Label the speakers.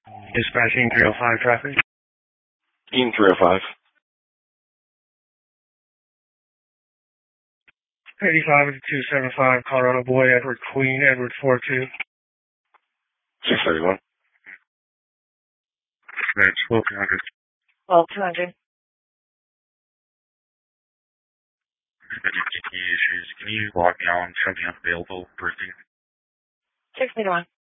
Speaker 1: Dispatching 305 traffic.
Speaker 2: Team 305.
Speaker 1: 85 to 275, Colorado Boy, Edward Queen, Edward 42.
Speaker 2: 631.
Speaker 1: That's 1200.
Speaker 3: 1200.
Speaker 1: Issues. Can you log me on something available, briefing?
Speaker 3: 6 me to 1.